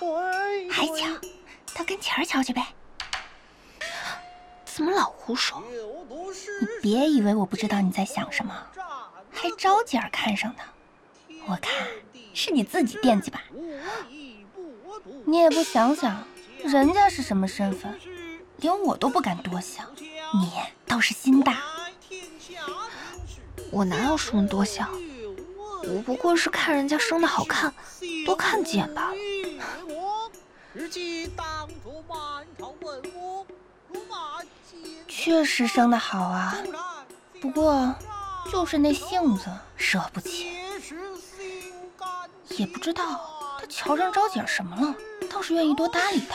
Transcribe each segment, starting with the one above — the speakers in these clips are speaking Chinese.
还瞧，到跟前儿瞧去呗。怎么老胡说？你别以为我不知道你在想什么，还招姐儿看上的，我看是你自己惦记吧。你也不想想，人家是什么身份，连我都不敢多想，你倒是心大。 我哪有什么多想？我不过是看人家生得好看，多看几眼罢了。 确实生得好啊，不过就是那性子惹不起。也不知道他瞧上招姐什么了，倒是愿意多搭理他。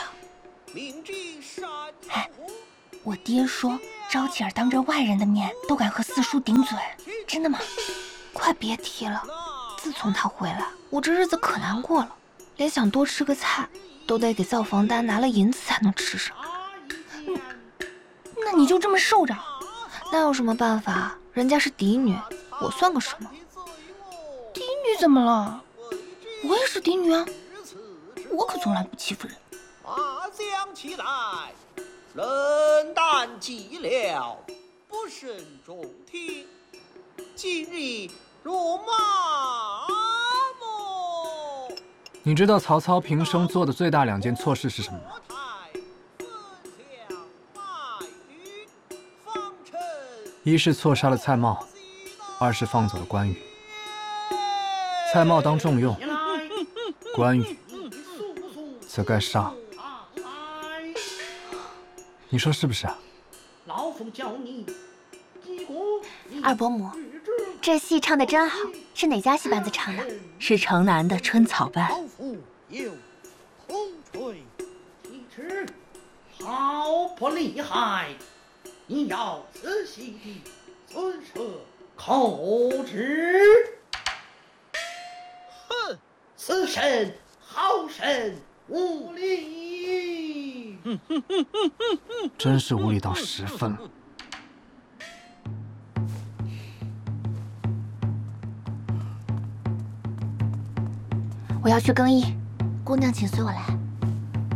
哎，我爹说招姐当着外人的面都敢和四叔顶嘴，真的吗？ 快别提了，自从他回来，我这日子可难过了，连想多吃个菜都得给造房单拿了银子才能吃上。 那你就这么受着？ 那有什么办法？人家是嫡女，我算个什么？ 嫡女怎么了？我也是嫡女啊，我可从来不欺负人。 马将起来，人旦计了，不慎中听。今日入马目。 你知道曹操平生做的最大2件错事是什么吗？一是错杀了蔡瑁，二是放走了关羽。蔡瑁当重用，关羽则该杀。你说是不是啊？ 老夫教你， 二伯母，这戏唱的真好，是哪家戏班子唱的？ 是城南的春草班。 老夫有空吹提尺，好不厉害！你要仔细地遵守口旨。哼，此神好神无礼。 真是无理到10分了。 我要去更衣，姑娘请随我来。